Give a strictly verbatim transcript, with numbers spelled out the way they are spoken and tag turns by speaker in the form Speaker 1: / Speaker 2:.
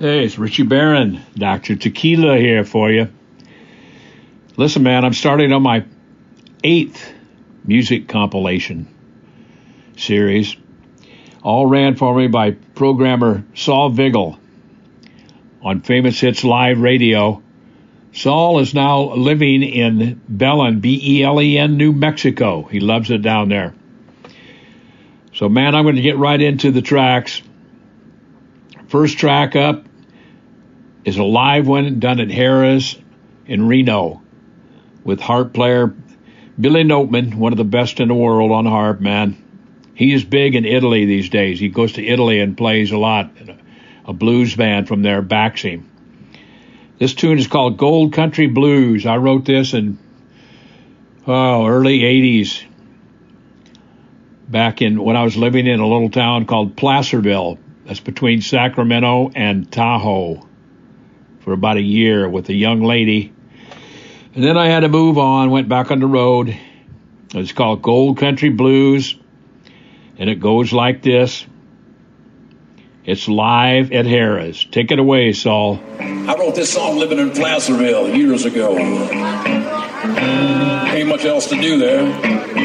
Speaker 1: Hey, it's Richie Barron, Doctor Tequila here for you. Listen, man, I'm starting on my eighth music compilation series. All ran for me by programmer Saul Vigil on Famous Hits Live Radio. Saul is now living in Belen, B E L E N, New Mexico. He loves it down there. So, man, I'm going to get right into the tracks. First track up is a live one done at Harrah's in Reno with harp player Billy Notman, one of the best in the world on harp, man. He is big in Italy these days. He goes to Italy and plays a lot. A blues band from there backs him. This tune is called Gold Country Blues. I wrote this in oh, early eighties, back in when I was living in a little town called Placerville. That's between Sacramento and Tahoe for about a year with a young lady. And then I had to move on, went back on the road. It's called Gold Country Blues, and it goes like this. It's live at Harrah's. Take it away, Saul.
Speaker 2: I wrote this song living in Placerville years ago. Ain't much else to do there.